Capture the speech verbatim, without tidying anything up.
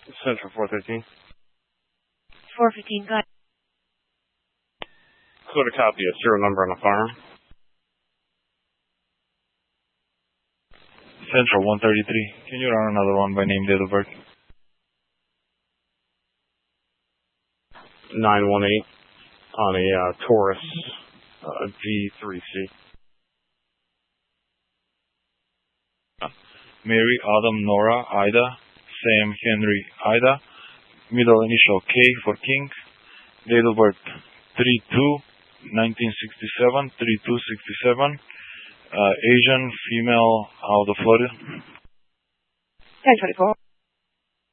Central four thirteen. four fifteen, got it. Clear to copy, a serial number on the farm. Central one thirty-three. Can you run another one by name, date of birth? nine one eight on a uh, Taurus uh, G three C. Mary, Adam, Nora, Ida, Sam, Henry, Ida. Middle initial K for King. Date of birth three two nineteen sixty-seven, three two sixty-seven. Uh, Asian, female, out of Florida. ten twenty-four.